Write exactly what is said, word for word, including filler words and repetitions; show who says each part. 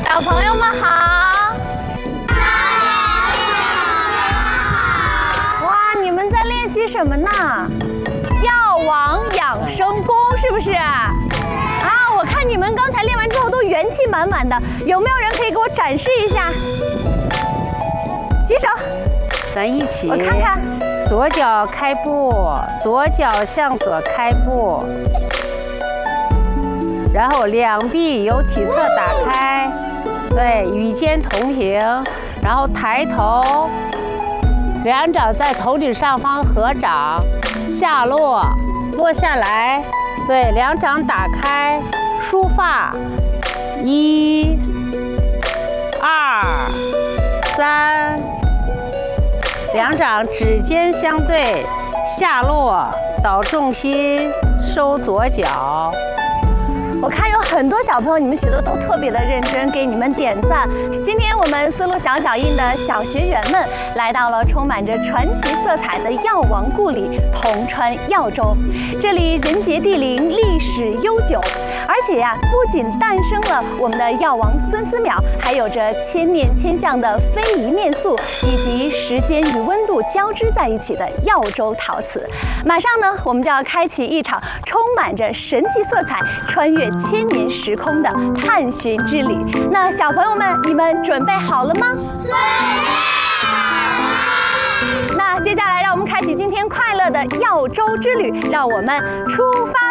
Speaker 1: 小朋友们好！哇，你们在练习什么呢？药王养生功是不是？啊，我看你们刚才练完之后都元气满满的，有没有人可以给我展示一下？举手，
Speaker 2: 咱一起。
Speaker 1: 我看看。
Speaker 2: 左脚开步，左脚向左开步，然后两臂由体侧打开，对，与肩同平，然后抬头，两掌在头顶上方合掌，下落，落下来，对，两掌打开，梳发，一、二、三。两掌指尖相对，下落，导重心，收左脚。
Speaker 1: 我看有很多小朋友，你们学的都特别的认真，给你们点赞。今天我们丝路小脚印的小学员们来到了充满着传奇色彩的药王故里铜川药州，这里人杰地灵，历史悠久，而且呀、啊，不仅诞生了我们的药王孙思邈，还有着千面千相的非遗面塑，以及时间与温度交织在一起的药州陶瓷。马上呢，我们就要开启一场充满着神奇色彩、穿越千年时空的探寻之旅。那小朋友们，你们准备好了吗？准备好了。那接下来，让我们开启今天快乐的药州之旅，让我们出发。